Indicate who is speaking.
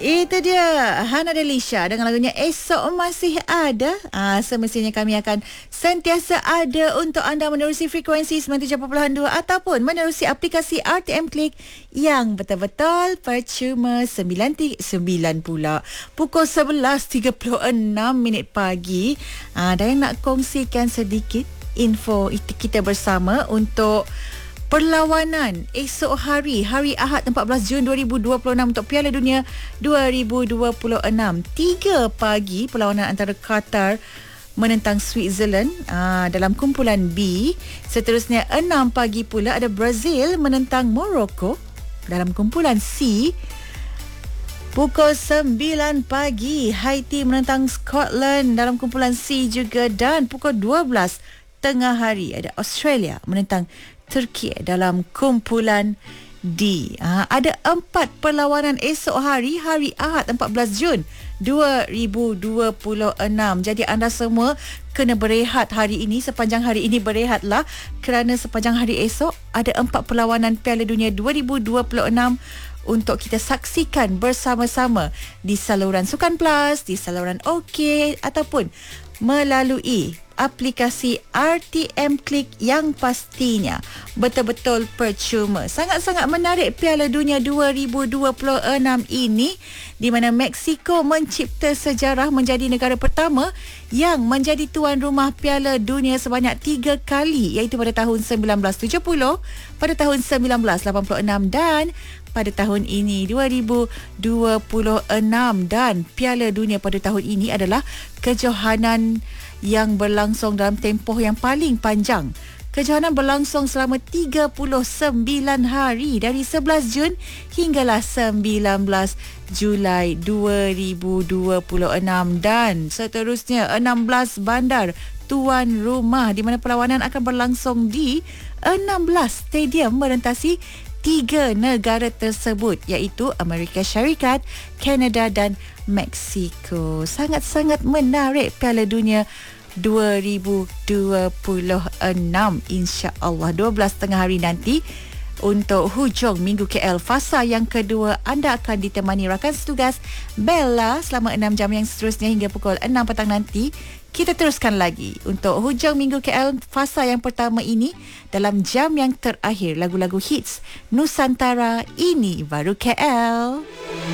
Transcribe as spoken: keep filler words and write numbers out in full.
Speaker 1: Itu dia Hana Delisha dengan lagunya Esok Masih Ada. Ah, semestinya kami akan sentiasa ada untuk anda menerusi frekuensi sembilan puluh tujuh perpuluhan dua ataupun menerusi aplikasi R T M Klik yang betul-betul percuma. Sembilan pula pukul sebelas tiga puluh enam minit pagi. Ah, dan nak kongsikan sedikit info itu kita bersama untuk perlawanan esok hari, hari Ahad empat belas Jun dua ribu dua puluh enam untuk Piala Dunia dua ribu dua puluh enam. tiga pagi perlawanan antara Qatar menentang Switzerland aa, dalam kumpulan B. Seterusnya enam pagi pula ada Brazil menentang Morocco dalam kumpulan C. Pukul sembilan pagi Haiti menentang Scotland dalam kumpulan C juga, dan pukul dua belas tengah hari ada Australia menentang Turki dalam kumpulan D. Ha, ada empat perlawanan esok hari, hari Ahad empat belas Jun dua ribu dua puluh enam. Jadi anda semua kena berehat hari ini, sepanjang hari ini berehatlah, kerana sepanjang hari esok ada empat perlawanan Piala Dunia dua ribu dua puluh enam untuk kita saksikan bersama-sama di saluran Sukan Plus, di saluran OK ataupun melalui aplikasi R T M Klik yang pastinya betul-betul percuma. Sangat-sangat menarik Piala Dunia dua ribu dua puluh enam ini, di mana Mexico mencipta sejarah menjadi negara pertama yang menjadi tuan rumah Piala Dunia sebanyak tiga kali, iaitu pada tahun sembilan belas tujuh puluh, pada tahun sembilan belas lapan puluh enam dan pada tahun ini dua ribu dua puluh enam. Dan Piala Dunia pada tahun ini adalah kejohanan yang berlangsung dalam tempoh yang paling panjang. Kejohanan berlangsung selama tiga puluh sembilan hari dari sebelas Jun hinggalah sembilan belas Julai dua ribu dua puluh enam, dan seterusnya enam belas bandar tuan rumah, di mana perlawanan akan berlangsung di enam belas stadium merentasi tiga negara tersebut, iaitu Amerika Syarikat, Kanada dan Mexico. Sangat-sangat menarik Piala Dunia dua ribu dua puluh enam, insya-Allah dua belas tengah hari nanti. Untuk hujung minggu K L fasa yang kedua, anda akan ditemani rakan setugas Bella selama enam jam yang seterusnya hingga pukul enam petang nanti. Kita teruskan lagi untuk hujung minggu K L fasa yang pertama ini. Dalam jam yang terakhir, lagu-lagu hits Nusantara, ini baru K L.